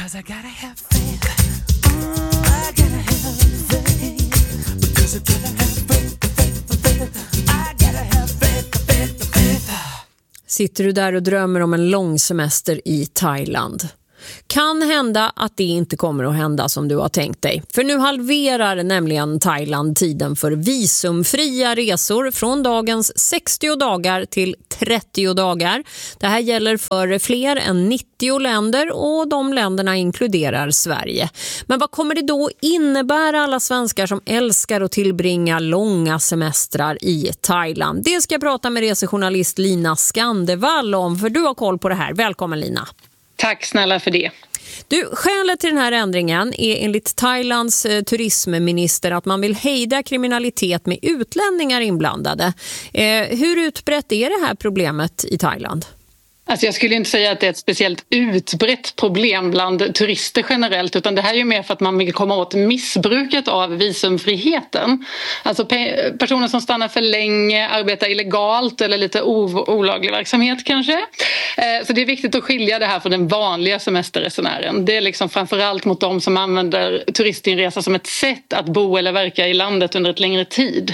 'Cause I gotta have faith. I gotta have faith. Because I gotta have faith. I gotta have faith. Sitter du där och drömmer om en lång semester i Thailand? Kan hända att det inte kommer att hända som du har tänkt dig. För nu halverar nämligen Thailand tiden för visumfria resor från dagens 60 dagar till 30 dagar. Det här gäller för fler än 90 länder och de länderna inkluderar Sverige. Men vad kommer det då innebära alla svenskar som älskar att tillbringa långa semestrar i Thailand? Det ska jag prata med resejournalist Lina Skandevall om, för du har koll på det här. Välkommen Lina. Tack snälla för det. Du, skälet till den här ändringen är enligt Thailands turismminister att man vill hejda kriminalitet med utlänningar inblandade. Hur utbrett är det här problemet i Thailand? Alltså jag skulle inte säga att det är ett speciellt utbrett problem bland turister generellt, utan det här är ju mer för att man vill komma åt missbruket av visumfriheten. Alltså personer som stannar för länge, arbetar illegalt eller lite olaglig verksamhet kanske. Så det är viktigt att skilja det här från den vanliga semesterresenären. Det är liksom framförallt mot de som använder turistinresa som ett sätt att bo eller verka i landet under ett längre tid.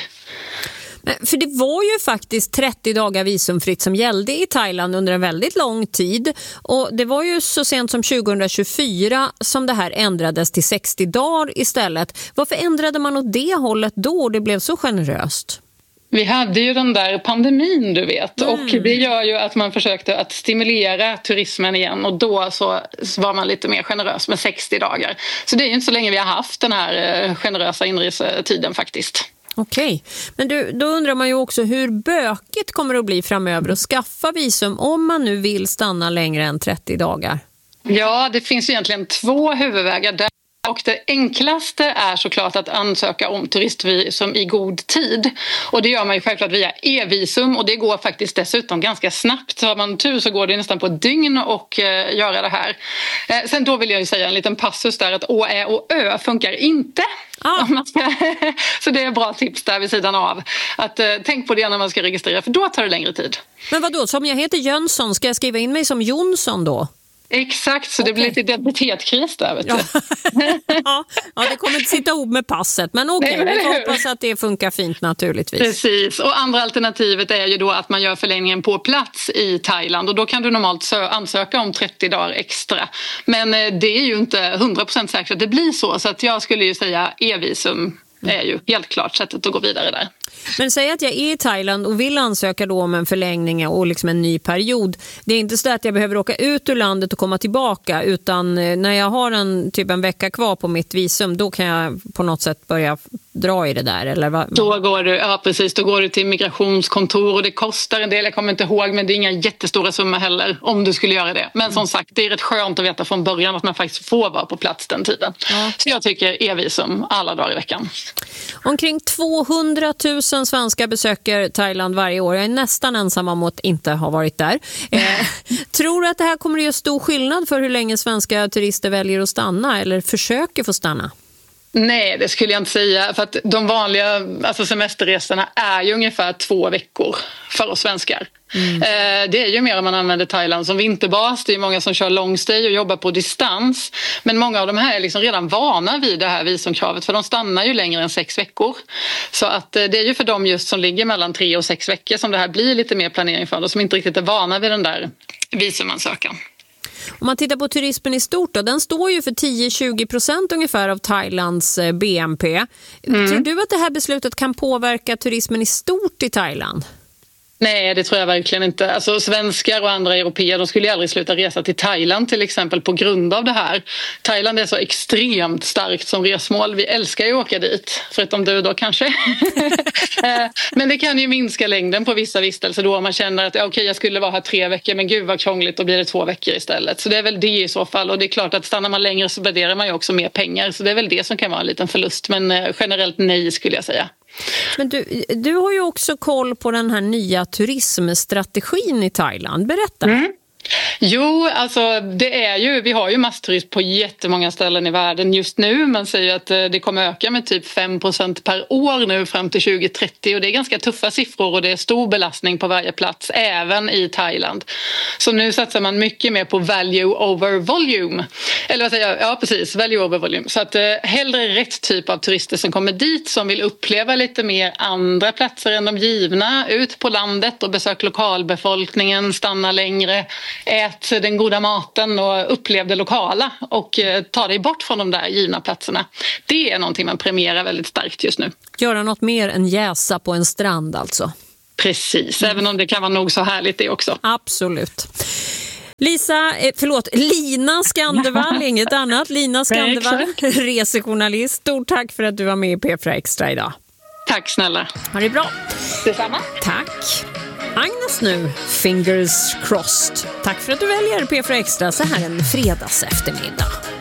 För det var ju faktiskt 30 dagar visumfritt som gällde i Thailand under en väldigt lång tid. Och det var ju så sent som 2024 som det här ändrades till 60 dagar istället. Varför ändrade man åt det hållet då och det blev så generöst? Vi hade ju den där pandemin, du vet, och det gör ju att man försökte att stimulera turismen igen, och då så var man lite mer generös med 60 dagar. Så det är ju inte så länge vi har haft den här generösa inresetiden faktiskt. Okej, men då undrar man ju också hur bökigt kommer det att bli framöver att skaffa visum om man nu vill stanna längre än 30 dagar? Ja, det finns egentligen två huvudvägar där. Och det enklaste är såklart att ansöka om turistvisum i god tid. Och det gör man ju självklart via e-visum, och det går faktiskt dessutom ganska snabbt. Har man tur så går det nästan på ett dygn och göra det här. Sen då vill jag ju säga en liten passus där att Å, Ä och Ö funkar inte. Så det är bra tips där vid sidan av. Att tänk på det när man ska registrera, för då tar det längre tid. Men vad då? Som jag heter Jönsson, ska jag skriva in mig som Jonsson då? Exakt, så det blir lite identitetskris där, vet du. Ja, det kommer inte sitta ihop med passet. Men okej, vi får hoppas att det funkar fint naturligtvis. Precis, och andra alternativet är ju då att man gör förlängningen på plats i Thailand. Och då kan du normalt ansöka om 30 dagar extra. Men det är ju inte 100% säkert att det blir så. Så att jag skulle ju säga e-visum är ju helt klart sättet att gå vidare där. Men säg att jag är i Thailand och vill ansöka då om en förlängning och liksom en ny period. Det är inte så att jag behöver åka ut ur landet och komma tillbaka, utan när jag har en vecka kvar på mitt visum, då kan jag på något sätt börja dra i det där, eller vad? Då går du till migrationskontor, och det kostar en del, jag kommer inte ihåg, men det är inga jättestora summor heller om du skulle göra det. Men som sagt, det är rätt skönt att veta från början att man faktiskt får vara på plats den tiden. Ja. Så jag tycker e-visum alla dagar i veckan. Omkring 200 000 svenskar besöker Thailand varje år. Jag är nästan ensam om att inte ha varit där. Tror du att det här kommer att göra stor skillnad för hur länge svenska turister väljer att stanna eller försöker få stanna? Nej, det skulle jag inte säga, för att de vanliga semesterresorna är ju ungefär 2 veckor för oss svenskar. Det är ju mer om man använder Thailand som vinterbas. Det är många som kör långstay och jobbar på distans. Men många av de här är liksom redan vana vid det här visumkravet, för de stannar ju längre än 6 veckor. Så att det är ju för dem just som ligger mellan 3 och 6 veckor som det här blir lite mer planering för, och som inte riktigt är vana vid den där visumansökan. Om man tittar på turismen i stort då, den står ju för 10-20% ungefär av Thailands BNP. Tror du att det här beslutet kan påverka turismen i stort i Thailand? Nej, det tror jag verkligen inte. Alltså svenskar och andra europeer, de skulle ju aldrig sluta resa till Thailand till exempel på grund av det här. Thailand är så extremt starkt som resmål. Vi älskar ju att åka dit, förutom du då kanske. Men det kan ju minska längden på vissa vistelser då, om man känner att okej, jag skulle vara här 3 veckor, men gud vad krångligt, då blir det 2 veckor istället. Så det är väl det i så fall, och det är klart att stannar man längre så värderar man ju också mer pengar. Så det är väl det som kan vara en liten förlust, men generellt nej skulle jag säga. Men du har ju också koll på den här nya turismstrategin i Thailand. Berätta. Jo, alltså det är ju, vi har ju massturism på jättemånga ställen i världen just nu. Man säger att det kommer öka med typ 5% per år nu fram till 2030, och det är ganska tuffa siffror och det är stor belastning på varje plats, även i Thailand. Så nu satsar man mycket mer på value over volume. Eller vad säger jag? Ja, precis. Value over volume. Så att hellre rätt typ av turister som kommer dit, som vill uppleva lite mer andra platser än de givna. Ut på landet och besök lokalbefolkningen, stanna längre, ät den goda maten och upplev det lokala och ta dig bort från de där givna platserna. Det är någonting man premierar väldigt starkt just nu. Göra något mer än jäsa på en strand alltså. Precis, även om det kan vara nog så härligt det också. Absolut. Lina Skandevall, inget annat. Lina Skandevall, resejournalist. Stort tack för att du var med i P4 Extra idag. Tack snälla. Ha det bra. Detsamma. Tack. Agnes nu, fingers crossed. Tack för att du väljer P4 Extra så här en fredags eftermiddag.